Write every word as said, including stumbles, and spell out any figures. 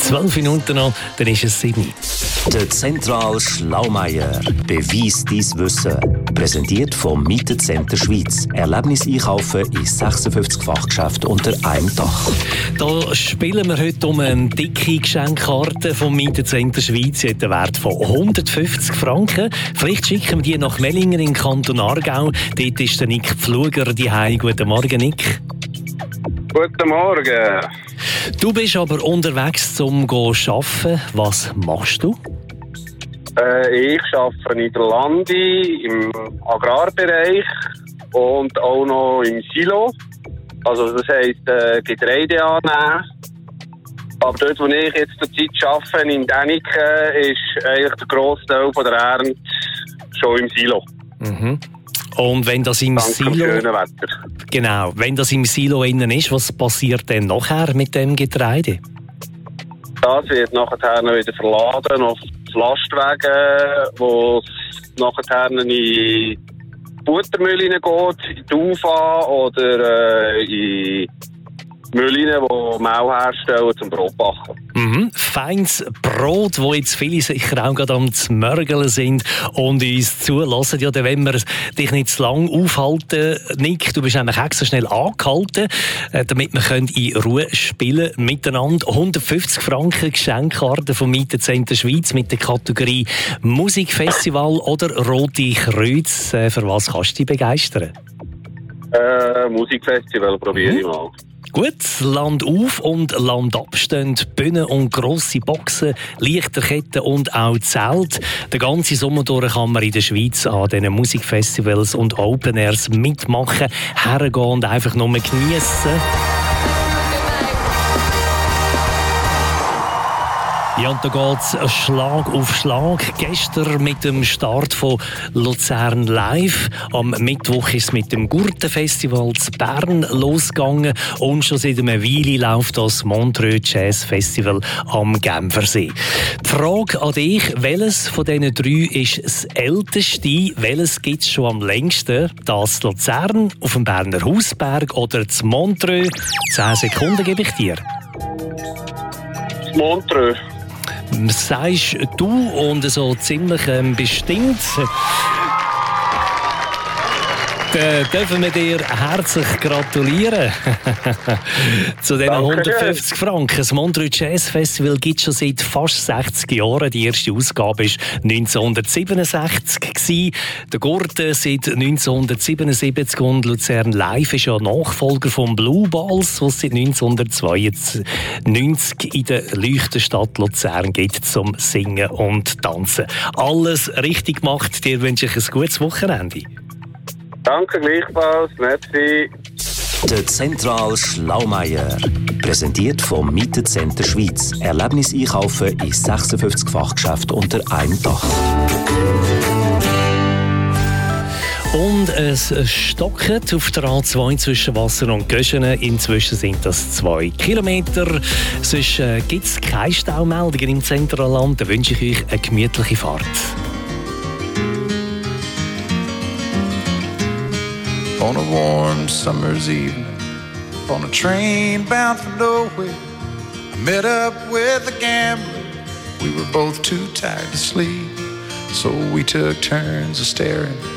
Zwölf Minuten noch, dann ist es sieben. Der Zentral Schlaumeier. Beweis dein Wissen. Präsentiert vom Mietencenter Schweiz. Erlebnis einkaufen in sechsundfünfzig Fachgeschäften unter einem Dach. Da spielen wir heute um eine dicke Geschenkkarte vom Mietencenter Schweiz. Sie hat einen Wert von hundertfünfzig Franken. Vielleicht schicken wir die nach Mellingen in den Kanton Aargau. Dort ist der Nick Pfluger daheim. Guten Morgen, Nick. Guten Morgen. Du bist aber unterwegs zum Arbeiten. Was machst du? Äh, ich arbeite in der Landi, im Agrarbereich und auch noch im Silo. Also das heisst äh, Getreide annehmen. Aber dort, wo ich jetzt zur Zeit arbeite, in Däniken, ist eigentlich der grosse Teil von der Ernte schon im Silo. Mhm. Und wenn das im Dank Silo, dem schönen Wetter. Genau, wenn das im Silo innen ist, was passiert dann nachher mit dem Getreide? Das wird nachher noch wieder verladen auf die Lastwagen, wo es nachher in die Buttermühlen geht, in die U F A oder äh, in Mühlen, die Mehl herstellen zum Brotbacken. Mhm. Feines Brot, wo jetzt viele sicher auch gerade am Zmörgeln sind und uns zulassen. Ja, dann wollen wir dich nicht zu lange aufhalten. Nick, du bist eigentlich extra schnell angehalten, damit wir in Ruhe spielen miteinander. hundertfünfzig Franken Geschenkkarte vom Mietencenter Schweiz mit der Kategorie Musikfestival oder Rote Kreuz. Für was kannst du dich begeistern? Äh, Musikfestival probiere mhm. ich mal. Gut, Land auf und Land ab stehen Bühnen und grosse Boxen, Lichterketten und auch Zelte. Den ganzen Sommer durch kann man in der Schweiz an diesen Musikfestivals und Open Airs mitmachen, hergehen und einfach nur geniessen. Ja, und da geht es Schlag auf Schlag. Gestern mit dem Start von Luzern Live. Am Mittwoch ist es mit dem Gurtenfestival zu Bern losgegangen. Und schon seit einer Weile läuft das Montreux Jazz Festival am Genfersee. Die Frage an dich, welches von diesen drei ist das älteste? Welches gibt es schon am längsten? Das Luzern, auf dem Berner Hausberg oder das Montreux? Zehn Sekunden gebe ich dir. Das Montreux. Sagst du und so ziemlich ähm, bestimmt. Dann dürfen wir dir herzlich gratulieren zu diesen hundertfünfzig Franken. Das Montreux Jazz Festival gibt es schon seit fast sechzig Jahren. Die erste Ausgabe war neunzehnhundertsiebenundsechzig. Der Gurten seit neunzehnhundertsiebenundsiebzig und Luzern Live ist ja Nachfolger von Blue Balls, was es seit neunzehnhundertzweiundneunzig in der Leuchtenstadt Luzern gibt zum Singen und Tanzen. Alles richtig gemacht. Dir wünsche ich ein gutes Wochenende. Danke gleichfalls, merci. Der Zentral Schlaumeier. Präsentiert vom Mietencenter Schweiz. Erlebnis einkaufen in sechsundfünfzig Fachgeschäften unter einem Dach. Und es stockt auf der A zwei zwischen Wasser und Göschenen. Inzwischen sind das zwei Kilometer. Sonst äh, gibt es keine Staumeldungen im Zentralland. Da wünsche ich euch eine gemütliche Fahrt. On a warm summer's evening, on a train bound for nowhere, I met up with a gambler. We were both too tired to sleep, so we took turns of staring